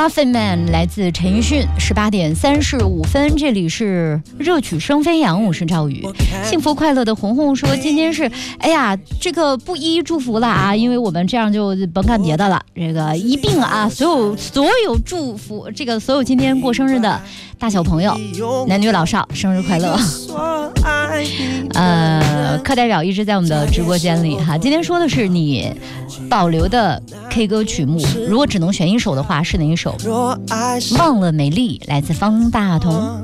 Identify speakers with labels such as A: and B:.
A: Muffin Man 来自陈奕迅，18点35分，这里是热曲生飞扬，我是赵宇。幸福快乐的红红说，今天是，哎呀，这个不一一祝福了啊，因为我们这样就甭干别的了，这个一并啊，所有祝福，这个所有今天过生日的大小朋友，男女老少，生日快乐。课代表一直在我们的直播间里哈，今天说的是你保留的 K 歌曲目，如果只能选一首的话，是哪一首？忘了美丽，来自方大同。